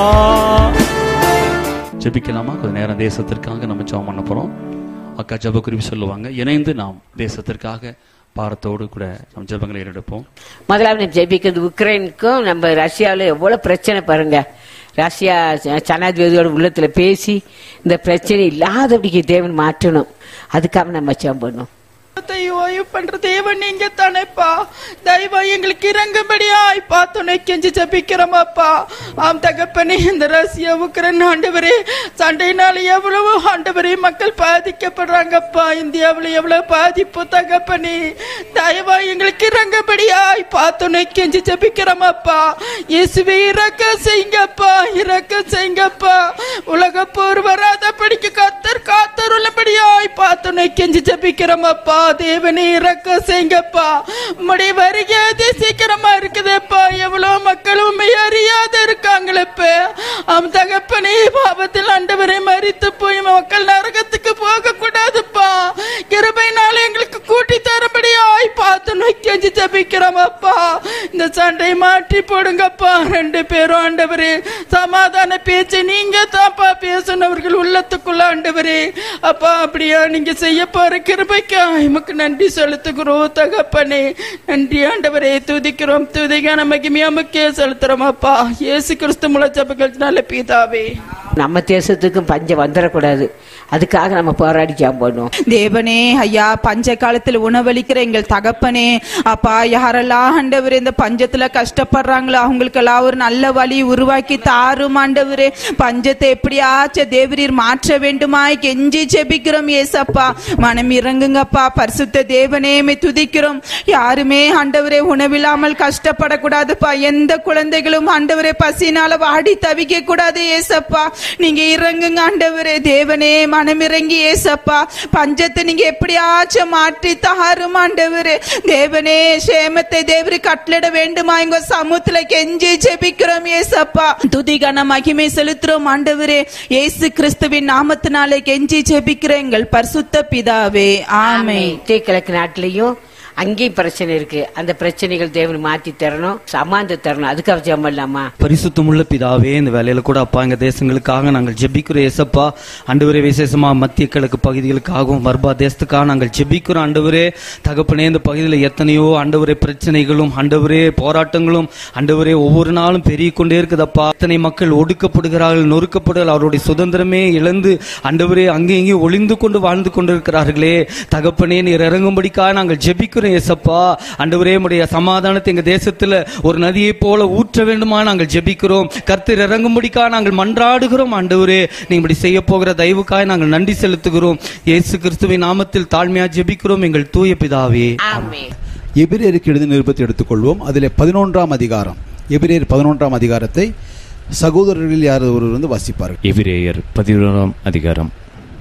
ஜெபிக்கலாமா? கொஞ்ச நேரம் தேசத்திற்காக நம்ம ஜெபம் பண்ண போறோம். அக்கா ஜெப குறிப்பு சொல்லுவாங்க. இணைந்து நாம் தேசத்திற்காக பாரத்தோடு கூட நம்ம ஜெபங்களை ஏறெடுப்போம். முதலாவது ஜெபிக்கிறது உக்ரைனுக்கும் நம்ம ரஷ்யாவில் எவ்வளவு பிரச்சனை பாருங்க. ரஷ்யா ஜனாதிபதியோட உள்ளத்துல பேசி இந்த பிரச்சனை இல்லாதபடிக்கு தேவன் மாற்றணும். அதுக்காக நம்ம ஜெபம் பண்ணணும். ஓய்வு பண்ற தேவன் நீங்க தானேப்பா, தயவா எங்களுக்கு இறங்கும்படியாய் துணை கெஞ்சி ஜபிக்கிறோமாப்பா. ஆம் தகப்பனே, இந்த ரஷ்யா உக்ரைன் ஆண்டவரே சண்டையினால எவ்வளவு ஆண்டவரே மக்கள் பாதிக்கப்படுறாங்கப்பா. இந்தியாவில் எவ்வளவு பாதிப்பு தகப்பனே, தயவா எங்களுக்கு இறங்கும்படியாய் துணை கெஞ்சி ஜபிக்கிறோமாப்பா. இயேசுவே இரக்கம் செய்யுங்கப்பா, இரக்கம் செய்யுங்கப்பா. உலக போர் வராத படிக்க கத்தர் காத்தருள்ளபடியாய் துணை கெஞ்சி ஜபிக்கிறோமாப்பா. தேவனே இரக்கம் செய்யுங்கப்பா. உம்முடைய வருகை சீக்கிரமா இருக்குதுப்பா. எவ்வளவு மக்கள் உண்மை அறியாத இருக்காங்களப்ப. அவன் தகப்பனே, பாவத்தில் ஆண்டவரை மரித்து போய் மக்கள் நரகத்துக்கு போக கூடாதுப்பா. கிருபையினால எங்களுக்கு கூட்டி தரபடியாய் நோக்கி ஜபிக்கிறோமப்பா. இந்த சண்டை மாற்றி போடுங்கப்பா. 2 பேரும் ஆண்டவரே சமாதான பேச்சு நீங்க தாப்பா பேசுனவர்கள் உள்ளத்துக்குள்ள ஆண்டவரே அப்பா. அப்படியா நீங்க செய்ய போற கிருபைக்கா நமக்கு நன்றி செலுத்துகிறோம் தகப்பனே. நன்றி ஆண்டவரே, துதிக்கிறோம். துதிக்கான மகிமையா முக்கிய செலுத்துறோம் அப்பா. இயேசு கிறிஸ்து மூல ஜெபங்கள் நல்ல பிதாவே. நம்ம தேசத்துக்கும் பஞ்சம் வந்துடக்கூடாது, அதுக்காக நம்ம போராடி பண்ணுவோம். தேவனே ஐயா, பஞ்ச காலத்தில் உணவளிக்கிற எங்கள் தகப்பனே அப்பா, யாரெல்லாம் ஆண்டவரே இந்த பஞ்சத்துல கஷ்டப்படுறாங்களோ அவங்களுக்கெல்லாம் ஒரு நல்ல வழி உருவாக்கி தாரும் ஆண்டவரே. பஞ்சத்தை எப்படியாச்சும் தேவரீர் மாற்ற வேண்டுமாய் கெஞ்சி ஜெபிக்கிறோம் ஏசப்பா. மனம் இறங்குங்கப்பா. பரிசுத்த தேவனே துதிக்கிறோம். யாருமே ஆண்டவரே உணவில்லாமல் கஷ்டப்படக்கூடாதுப்பா. எந்த குழந்தைகளும் ஆண்டவரே பசினால வாடி தவிக்க கூடாது ஏசப்பா. நீங்க இறங்குங்க ஆண்டவரே. தேவனே மனம் இறங்கி ஏசப்பா, பஞ்சத்தை நீங்க எப்படியாச்சும் மாற்றி தாரும் ஆண்டவரே. தேவனே சேமத்தை தேவரி கட்டளிட வேண்டுமா எங்க சமூகத்துல கெஞ்சி ஜெபிக்கிறோம் ஏசப்பா. துதிகான மகிமை செலுத்துறோம் ஆண்டவரே. இயேசு கிறிஸ்துவின் நாமத்தினாலே கெஞ்சி ஜெபிக்கிறோம் எங்கள் பரிசுத்த பிதாவே, ஆமென். கிழக்கு நாட்டிலையும் அங்கேயும் பிரச்சனை இருக்கு. அந்த பிரச்சனைகள் தேவன் மாற்றி தரணும், சமாந்து தரணும். அதுக்காக ஜெபம் பண்ணலாமா? பரிசுத்தமுள்ள பிதாவே, இந்த வேலையில கூட அப்பா எங்க தேசங்களுக்காக நாங்கள் ஜெபிக்கிறோம் ஏசப்பா. ஆண்டவரே, விசேஷமா மத்திய கிழக்கு பகுதிகளுக்காகவும் வர்பா தேசத்துக்காக நாங்கள் ஜெபிக்கிறோம் ஆண்டவரே. தகப்பனே, இந்த பகுதியில் எத்தனையோ ஆண்டவரே பிரச்சனைகளும் ஆண்டவரே போராட்டங்களும் ஆண்டவரே ஒவ்வொரு நாளும் பெருகி கொண்டே இருக்குதப்பா. எத்தனை மக்கள் ஒடுக்கப்படுகிறார்கள், நொறுக்கப்படுகிறார்கள், அவருடைய சுதந்திரமே இழந்து ஆண்டவரே அங்கே இங்கே ஒளிந்து கொண்டு வாழ்ந்து கொண்டிருக்கிறார்களே. தகப்பனே, நீர் இறங்கும்படிக்காக நாங்கள் ஜெபிக்கிறோம் ஏசப்பா. ஆண்டவரே, உம்முடைய சமாதானத்தை எங்க தேசத்துல ஒரு நதியை போல ஊற்ற வேண்டுமா நாங்கள் ஜெபிக்கிறோம். கர்த்தர் இறங்கும்படிக்காக நாங்கள் மன்றாடுகிறோம் ஆண்டவரே. நீங்க இப்படி செய்ய போகிற தயவுக்காக நாங்கள் நன்றி செலுத்துகிறோம். இயேசு கிறிஸ்துவின் நாமத்தில் தாழ்மையா ஜெபிக்கிறோம் எங்கள் தூய பிதாவே, ஆமென். எபிரேயருக்கு எழுதின நிருபத்தை எடுத்துக்கொள்வோம். அதில் 11ஆம் அதிகாரம், எபிரேயர் 11ஆம் அதிகாரத்தை சகோதரர்கள் யார் ஒருவர் வாசிப்பார்கள். எபிரேயர் 11ஆம் அதிகாரம்.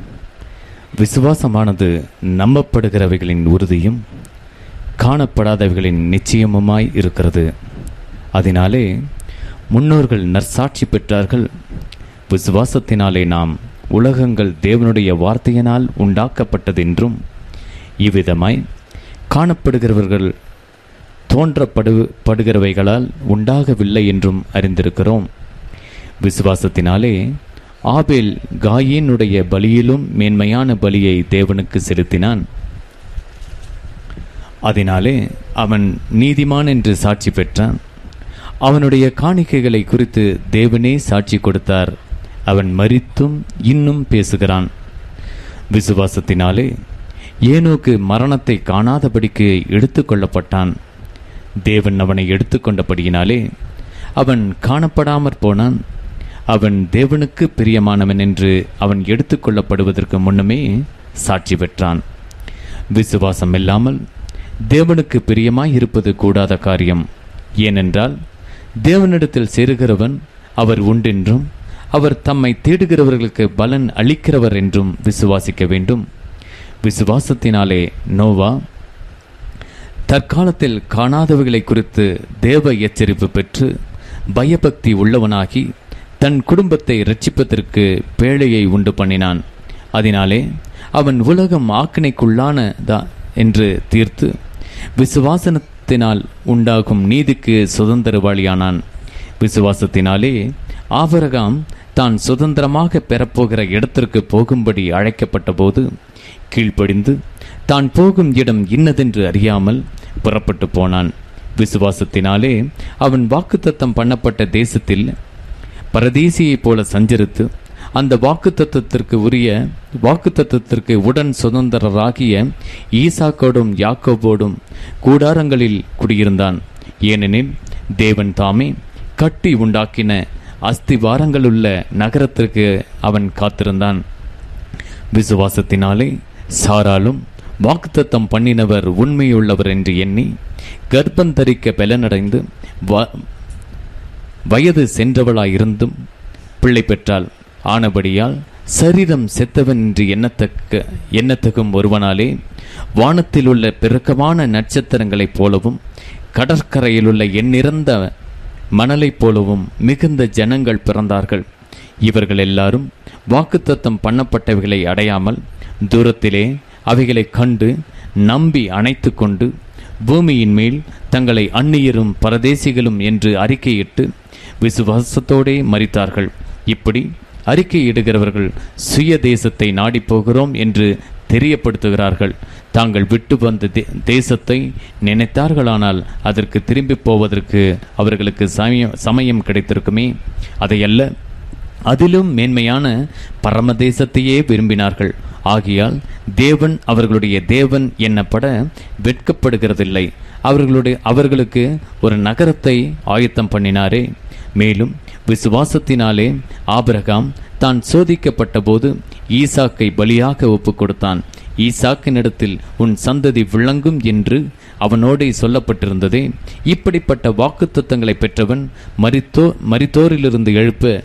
விசுவாசமானது நம்பப்படுகிறவைகளின் உறுதியும் காணப்படாதவைகளின் நிச்சயமுமாய் இருக்கிறது. அதனாலே முன்னோர்கள் நற்சாட்சி பெற்றார்கள். விசுவாசத்தினாலே நாம் உலகங்கள் தேவனுடைய வார்த்தையினால் உண்டாக்கப்பட்டதென்றும் இவ்விதமாய் காணப்படுகிறவர்கள் தோன்றப்படுகிறவைகளால் உண்டாகவில்லை என்றும் அறிந்திருக்கிறோம். விசுவாசத்தினாலே ஆபேல் காயீனுடைய பலியிலும் மேன்மையான பலியை தேவனுக்கு செலுத்தினான். அதனாலே அவன் நீதிமான் என்று சாட்சி பெற்றான். அவனுடைய காணிக்கைகளை குறித்து தேவனே சாட்சி கொடுத்தார். அவன் மரித்தும் இன்னும் பேசுகிறான். விசுவாசத்தினாலே ஏனோக்கு மரணத்தை காணாதபடிக்கு எடுத்துக்கொள்ளப்பட்டான். தேவன் அவனை எடுத்துக்கொண்டபடியினாலே அவன் காணப்படாமற் போனான். அவன் தேவனுக்கு பிரியமானவன் என்று அவன் எடுத்துக்கொள்ளப்படுவதற்கு முன்னமே சாட்சி பெற்றான். விசுவாசம் இல்லாமல் தேவனுக்கு பிரியமாய் இருப்பது கூடாத காரியம். ஏனென்றால் தேவனிடத்தில் சேருகிறவன் அவர் உண்டென்றும் அவர் தம்மை தேடுகிறவர்களுக்கு பலன் அளிக்கிறவர் என்றும் விசுவாசிக்க வேண்டும். விசுவாசத்தினாலே நோவா தற்காலத்தில் காணாதவைகளை குறித்து தேவ எச்சரிப்பு பெற்று பயபக்தி உள்ளவனாகி தன் குடும்பத்தை இரட்சிப்பதற்கு பேழையை உண்டு பண்ணினான். அதனாலே அவன் உலகம் ஆக்கினைக்குள்ளானதா என்று தீர்த்து விசுவாசத்தினால் உண்டாகும் நீதிக்கு சுதந்திரவாளியானான். விசுவாசத்தினாலே ஆபிரகாம் தான் சுதந்திரமாக பெறப்போகிற இடத்திற்கு போகும்படி அழைக்கப்பட்ட போது கீழ்ப்படிந்து தான் போகும் இடம் இன்னதென்று அறியாமல் புறப்பட்டு போனான். விசுவாசத்தினாலே அவன் வாக்குத்தத்தம் பண்ணப்பட்ட தேசத்தில் பரதேசியைப் போல சஞ்சரித்து அந்த வாக்குத்தத்தத்திற்கு உடன் சுதந்திரராகிய ஈசாக்கோடும் யாக்கோபோடும் கூடாரங்களில் குடியிருந்தான். ஏனெனில் தேவன் தாமே கட்டி உண்டாக்கின அஸ்திவாரங்களுள்ள நகரத்திற்கு அவன் காத்திருந்தான். விசுவாசத்தினாலே சாராலும் வாக்குத்தத்தம் பண்ணினவர் உண்மையுள்ளவர் என்று எண்ணி கர்ப்பந்தரிக்க பலனடைந்து வயது சென்றவளாயிருந்தும் பிள்ளை பெற்றாள். ஆனபடியால் சரீரம் செத்தவன் என்று எண்ணத்தகும் ஒருவனாலே வானத்தில் உள்ள பெருக்கமான நட்சத்திரங்களைப் போலவும் கடற்கரையிலுள்ள எண்ணிறந்த மணலைப் போலவும் மிகுந்த ஜனங்கள் பிறந்தார்கள். இவர்கள் எல்லாரும் வாக்குத்தத்தம் பண்ணப்பட்டவைகளை அடையாமல் தூரத்திலே அவைகளை கண்டு நம்பி அணைத்து கொண்டு பூமியின் மேல் தங்களை அந்நியரும் பரதேசிகளும் என்று அறிக்கையிட்டு விசுவாசத்தோடே மரித்தார்கள். இப்படி அறிக்கையிடுகிறவர்கள் சுய தேசத்தை நாடி போகிறோம் என்று தெரியப்படுத்துகிறார்கள். தாங்கள் விட்டு வந்த தேசத்தை நினைத்தார்களானால் அதற்கு திரும்பி போவதற்கு அவர்களுக்கு சமயம் கிடைத்திருக்குமே. அதையல்ல, அதிலும் மேன்மையான பரமதேசத்தையே விரும்பினார்கள். ஆகையால் தேவன் அவர்களுடைய தேவன் என்னப்பட வெட்கப்படுகிறதில்லை. அவர்களுக்கு ஒரு நகரத்தை ஆயத்தம் பண்ணினாரே. மேலும் விசுவாசத்தினாலே ஆபிரகாம் தான் சோதிக்கப்பட்ட போது ஈசாக்கை பலியாக ஒப்பு கொடுத்தான். ஈசாக்கினிடத்தில் உன் சந்ததி விளங்கும் என்று அவனோடே சொல்லப்பட்டிருந்ததே. இப்படிப்பட்ட வாக்குத்தத்தங்களை பெற்றவன் மரித்தோரிலிருந்து எழுப்ப